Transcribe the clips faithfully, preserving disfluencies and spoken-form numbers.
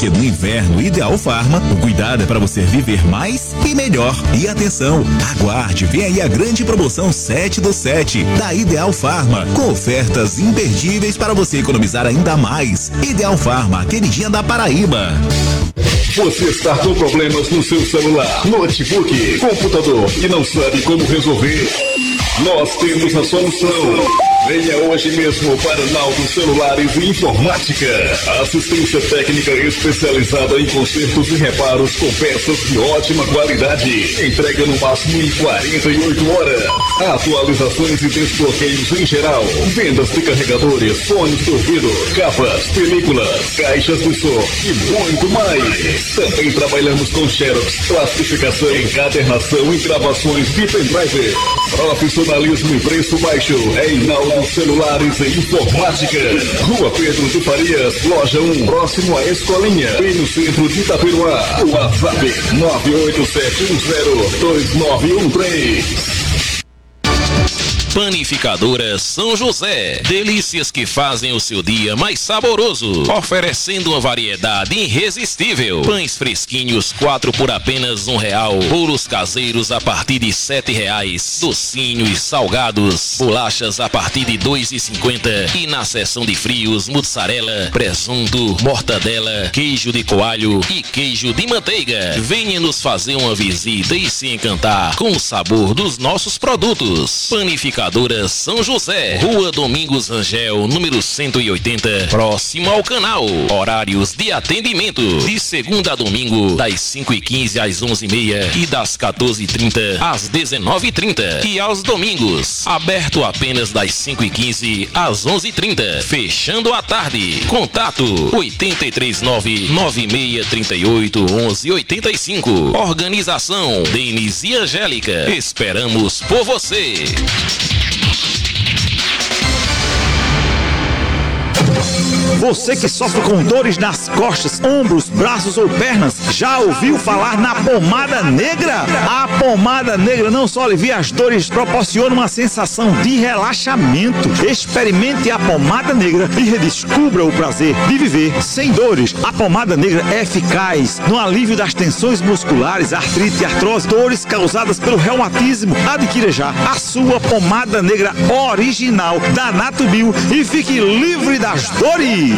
porque no inverno Ideal Farma, o cuidado é para você viver mais e melhor. E atenção, aguarde, vem aí a grande promoção sete do sete da Ideal Farma, com ofertas imperdíveis para você economizar ainda mais. Ideal Farma, queridinha da Paraíba. Você está com problemas no seu celular, notebook, computador e não sabe como resolver? Nós temos a solução. Venha hoje mesmo para Naldo Celulares e Informática. Assistência técnica especializada em consertos e reparos com peças de ótima qualidade. Entrega no máximo em quarenta e oito horas. Atualizações e desbloqueios em geral. Vendas de carregadores, fones de ouvido, capas, películas, caixas de som e muito mais. Também trabalhamos com xerox, plastificação, encadernação e gravações de pendrive. Profissionalismo e preço baixo é em Naldo Celulares e Informática. Rua Pedro de Farias, loja um, próximo à Escolinha, bem no centro de Itaperuá. WhatsApp nove oito sete um zero dois nove um três. Panificadora São José. Delícias que fazem o seu dia mais saboroso, oferecendo uma variedade irresistível. Pães fresquinhos, quatro por apenas um real. Bolos caseiros a partir de sete reais. Docinho e salgados. Bolachas a partir de dois e cinquenta. E na seção de frios, mussarela, presunto, mortadela, queijo de coalho e queijo de manteiga. Venha nos fazer uma visita e se encantar com o sabor dos nossos produtos. Panificadora São José, Rua Domingos Rangel, número cento e oitenta, próximo ao canal. Horários de atendimento de segunda a domingo, das cinco e quinze às onze e meia e das quatorze e trinta às dezenove e trinta. E aos domingos, aberto apenas das cinco e quinze às onze e trinta, fechando à tarde. Contato oito três nove, nove seis três oito, onze oito cinco. Organização Denis e Angélica. Esperamos por você. Você que sofre com dores nas costas, ombros, braços ou pernas, já ouviu falar na pomada negra? A pomada negra não só alivia as dores, proporciona uma sensação de relaxamento. Experimente a pomada negra e redescubra o prazer de viver sem dores. A pomada negra é eficaz no alívio das tensões musculares, artrite e artrose, dores causadas pelo reumatismo. Adquira já a sua pomada negra original da Natubio e fique livre das dores.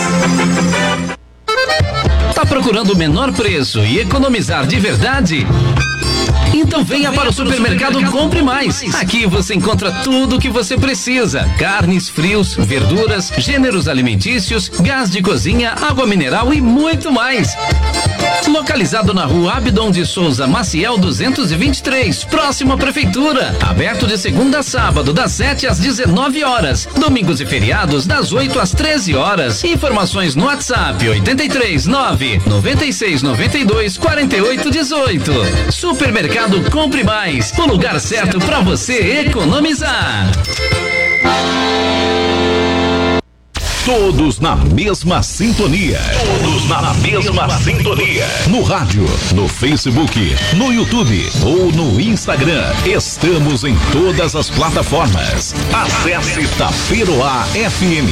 Tá procurando o menor preço e economizar de verdade? Então venha para o supermercado Compre Mais. Aqui você encontra tudo o que você precisa: carnes, frios, verduras, gêneros alimentícios, gás de cozinha, água mineral e muito mais. Localizado na rua Abdon de Souza Maciel duzentos e vinte e três, próximo à prefeitura. Aberto de segunda a sábado, das sete às dezenove horas. Domingos e feriados, das oito às treze horas. Informações no WhatsApp oito três nove, nove seis nove dois, quatro oito um oito. Supermercado Compre Mais, o lugar certo para você economizar. Todos na mesma sintonia. Todos na mesma sintonia. No rádio, no Facebook, no YouTube ou no Instagram. Estamos em todas as plataformas. Acesse Itaperuá F M.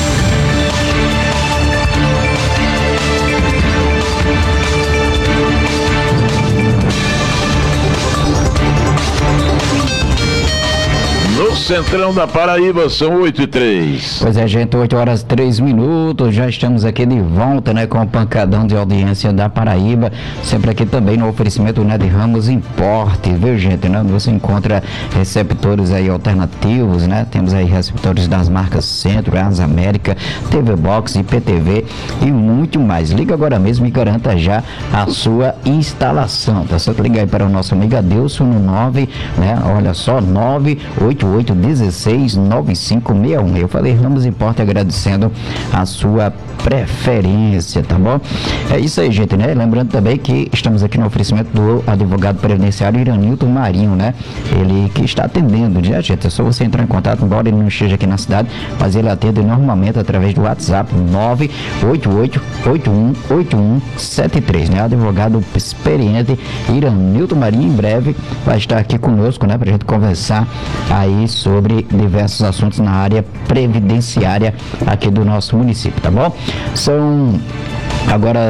No Centrão da Paraíba, são oito e três. Pois é, gente, oito horas e três minutos, já estamos aqui de volta, né, com o pancadão de audiência da Paraíba, sempre aqui também no oferecimento, né, de Ramos Importes, viu, gente, né, você encontra receptores aí alternativos, né, temos aí receptores das marcas Centro, Asa América, T V Box, I P T V e muito mais. Liga agora mesmo e garanta já a sua instalação, tá certo? Liga aí para o nosso amigo Adilson no nove, né, olha só, nove oito oito um seis nove cinco seis um. Eu falei Ramos Importe agradecendo a sua preferência, tá bom? É isso aí, gente, né? Lembrando também que estamos aqui no oferecimento do advogado previdenciário Iranilton Marinho, né? Ele que está atendendo, né, gente? É só você entrar em contato, embora ele não esteja aqui na cidade, mas ele atende normalmente através do WhatsApp nove oito oito oito um oito um sete três, né? Advogado experiente Iranilton Marinho em breve vai estar aqui conosco, né? Pra gente conversar aí sobre diversos assuntos na área previdenciária aqui do nosso município, tá bom? São agora